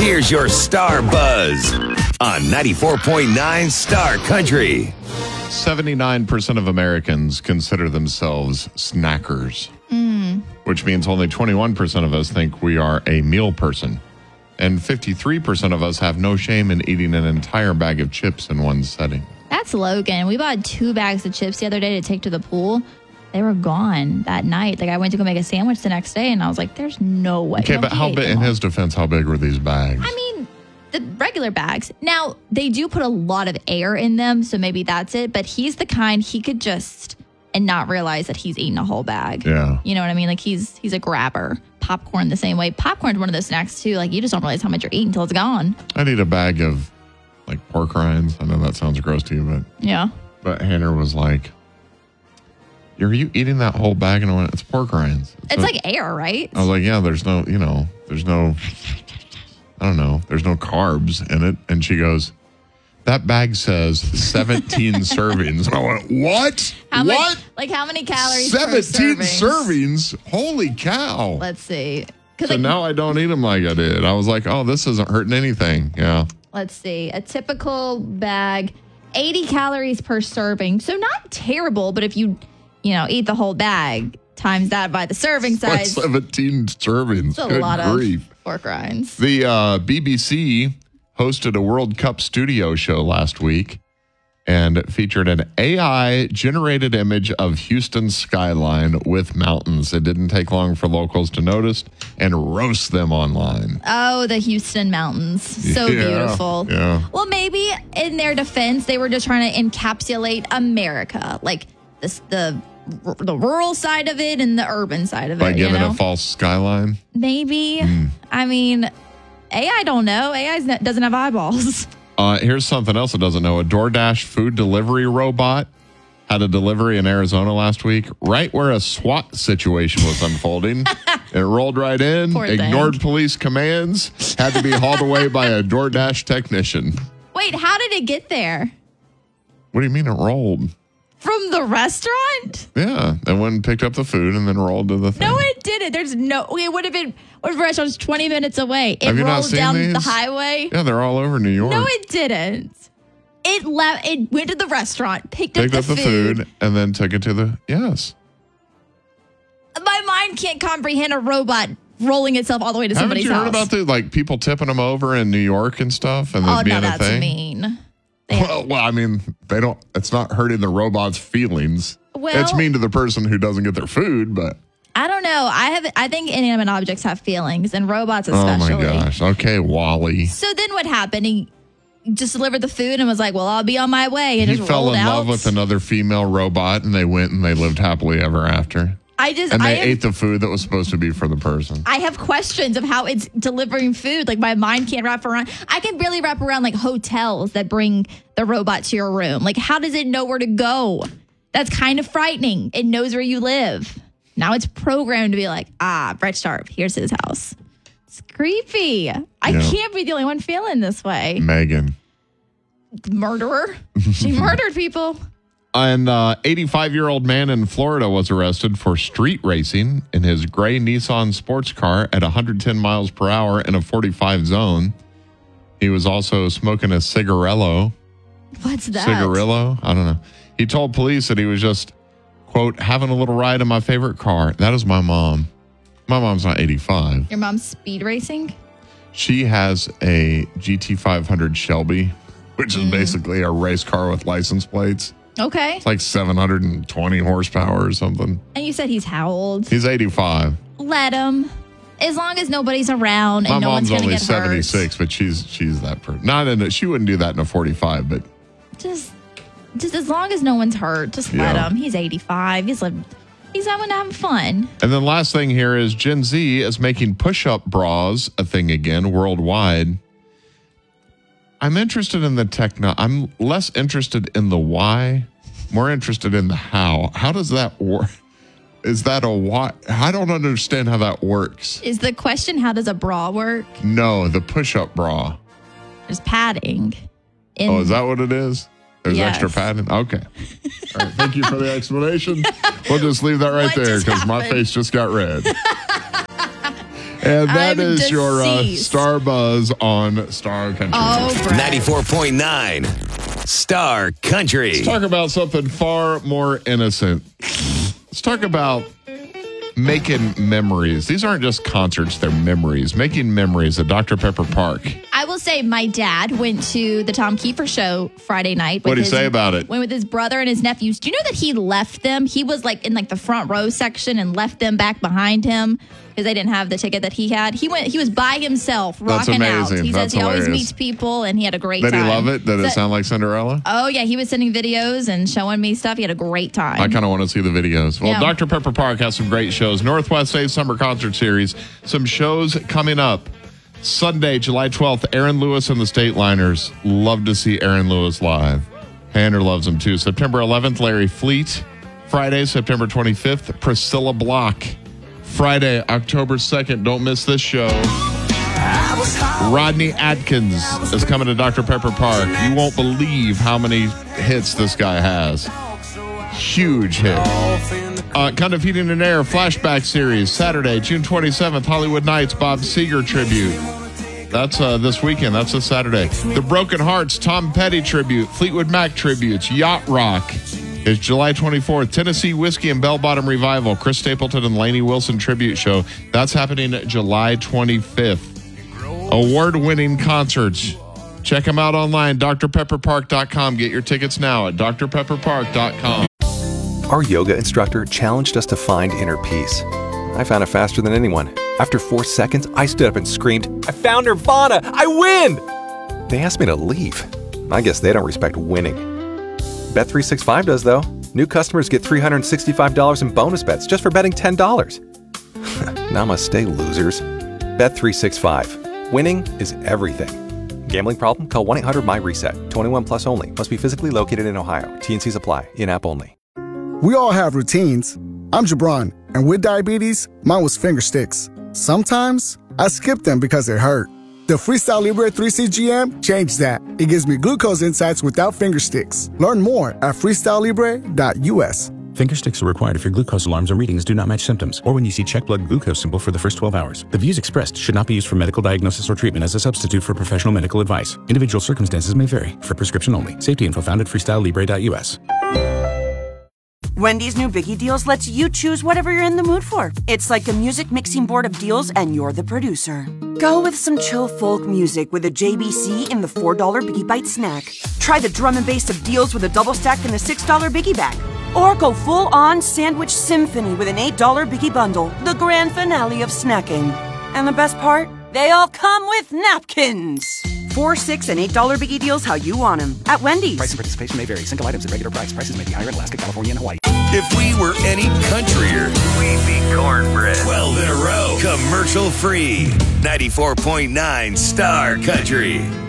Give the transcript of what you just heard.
Here's your Star Buzz on 94.9 Star Country. 79% of Americans consider themselves snackers, which means only 21% of us think we are a meal person. And 53% of us have no shame in eating an entire bag of chips in one setting. That's Logan. We bought 2 bags of chips the other day to take to the pool. They were gone that night. Like, I went to go make a sandwich the next day, and I was like, there's no way. Okay, but how big, in his defense, how big were these bags? I mean, the regular bags. Now, they do put a lot of air in them, so maybe that's it. But he's the kind, he could just and not realize that he's eating a whole bag. Yeah. You know what I mean? Like, he's a grabber. Popcorn the same way. Popcorn's one of those snacks, too. Like, you just don't realize how much you're eating until it's gone. I need a bag of, like, pork rinds. I know that sounds gross to you, but... Yeah. But Hannah was like, are you eating that whole bag? And I went, it's pork rinds. It's like air, right? I was like, yeah, there's no carbs in it. And she goes, that bag says 17 servings. And I went, what? What? How many calories 17 per servings? Holy cow. Let's see. So now I don't eat them like I did. I was like, oh, this isn't hurting anything. Yeah. Let's see. A typical bag, 80 calories per serving. So not terrible, but if you eat the whole bag, times that by the serving size. 17 servings. It's a Good lot grief. of pork rinds. The BBC hosted a World Cup studio show last week and it featured an AI-generated image of Houston's skyline with mountains. It didn't take long for locals to notice and roast them online. Oh, the Houston mountains. So beautiful. Yeah. Well, maybe in their defense, they were just trying to encapsulate America. Like the rural side of it and the urban side of it. By giving a false skyline? Maybe. I mean, AI don't know. AI doesn't have eyeballs. Here's something else it doesn't know. A DoorDash food delivery robot had a delivery in Arizona last week, right where a SWAT situation was unfolding. It rolled right in, ignored police commands, had to be hauled away by a DoorDash technician. Wait, how did it get there? What do you mean it rolled? From the restaurant? Yeah. They went and picked up the food and then rolled to the thing. No, it didn't. It would have been, what if the restaurant's 20 minutes away? It Have you not rolled seen down these? the highway? Yeah, they're all over New York. No, it didn't. It went to the restaurant, picked up the food, and then took it to the, yes. My mind can't comprehend a robot rolling itself all the way to somebody's house. Haven't you heard about the people tipping them over in New York and stuff? And oh, being no, that's a thing? mean. Well, I mean, it's not hurting the robot's feelings. Well, it's mean to the person who doesn't get their food, but. I don't know. I think inanimate objects have feelings, and robots especially. Oh, my gosh. Okay, Wall-E. So then what happened? He just delivered the food and was like, well, I'll be on my way. And he just fell rolled in out. love with another female robot, and they went and they lived happily ever after. They ate the food that was supposed to be for the person. I have questions of how it's delivering food. Like, my mind can't wrap around. I can barely wrap around, like, hotels that bring the robot to your room. Like, how does it know where to go? That's kind of frightening. It knows where you live. Now it's programmed to be like, Brett Sharp, here's his house. It's creepy. I can't be the only one feeling this way. Megan. Murderer. She murdered people. An 85-year-old man in Florida was arrested for street racing in his gray Nissan sports car at 110 miles per hour in a 45 zone. He was also smoking a cigarillo. What's that? Cigarillo? I don't know. He told police that he was just, quote, having a little ride in my favorite car. That is my mom. My mom's not 85. Your mom's speed racing? She has a GT500 Shelby, which is basically a race car with license plates. Okay. It's like 720 horsepower or something. And you said he's how old? He's 85. Let him. As long as nobody's around and no one's going to get hurt. My mom's only 76, but she's that person. She wouldn't do that in a 45, but just as long as no one's hurt, just let him. He's 85. He's having fun. And then last thing here is Gen Z is making push-up bras a thing again worldwide. I'm interested in the techno. I'm less interested in the why, more interested in the how. How does that work? Is that a why? I don't understand how that works. Is the question, how does a bra work? No, the push-up bra. There's padding. Is that what it is? There's extra padding? Okay. All right, thank you for the explanation. We'll just leave that right there because my face just got red. And that I'm is your deceased. Star Buzz on Star Country. Oh, Brett. 94.9 Star Country. Let's talk about something far more innocent. Let's talk about making memories. These aren't just concerts, they're memories. Making memories at Dr. Pepper Park. I will say my dad went to the Tom Kiefer show Friday night. What did he say about it? Went with his brother and his nephews. Do you know that he left them? He was like in like the front row section and left them back behind him because they didn't have the ticket that he had. He was by himself, That's rocking out. amazing. He That's says he always hilarious. meets people and he had a great Did time. he love it? Did it sound like Cinderella? Oh, yeah. He was sending videos and showing me stuff. He had a great time. I kind of want to see the videos. Well, Yeah. Dr. Pepper Park has some great shows. Northwest Save Summer Concert Series. Some shows coming up. Sunday, July 12th, Aaron Lewis and the State Liners. Love to see Aaron Lewis live. Pander loves him too. September 11th, Larry Fleet. Friday, September 25th, Priscilla Block. Friday, October 2nd. Don't miss this show. Rodney Atkins is coming to Dr. Pepper Park. You won't believe how many hits this guy has. Huge hit. Kind of Heating and Air flashback series. Saturday, June 27th, Hollywood Nights, Bob Seger tribute. That's this weekend. That's this Saturday. The Broken Hearts, Tom Petty tribute. Fleetwood Mac tributes. Yacht Rock is July 24th. Tennessee Whiskey and Bell Bottom Revival. Chris Stapleton and Lainey Wilson tribute show. That's happening July 25th. Award-winning concerts. Check them out online, drpepperpark.com. Get your tickets now at drpepperpark.com. Our yoga instructor challenged us to find inner peace. I found it faster than anyone. After 4 seconds, I stood up and screamed, "I found Nirvana! I win!" They asked me to leave. I guess they don't respect winning. Bet365 does, though. New customers get $365 in bonus bets just for betting $10. Namaste, losers. Bet365. Winning is everything. Gambling problem? Call 1-800-MY-RESET. 21 plus only. Must be physically located in Ohio. T&Cs apply. In-app only. We all have routines. I'm Jabron, and with diabetes, mine was finger sticks. Sometimes I skip them because it hurt. The Freestyle Libre 3CGM changed that. It gives me glucose insights without finger sticks. Learn more at freestylelibre.us. Finger sticks are required if your glucose alarms or readings do not match symptoms, or when you see check blood glucose symbol for the first 12 hours. The views expressed should not be used for medical diagnosis or treatment as a substitute for professional medical advice. Individual circumstances may vary. For prescription only. Safety info found at freestylelibre.us. Wendy's new Biggie Deals lets you choose whatever you're in the mood for. It's like a music mixing board of deals, and you're the producer. Go with some chill folk music with a JBC in the $4 Biggie Bite snack. Try the drum and bass of deals with a double stack in the $6 Biggie bag. Or go full-on sandwich symphony with an $8 Biggie bundle, the grand finale of snacking. And the best part? They all come with napkins. $4, $6, and $8 Biggie Deals how you want them at Wendy's. Price and participation may vary. Single items at regular price. Prices may be higher in Alaska, California, and Hawaii. If we were any countrier, we'd be cornbread. 12 in a row. Commercial free. 94.9 Star Country.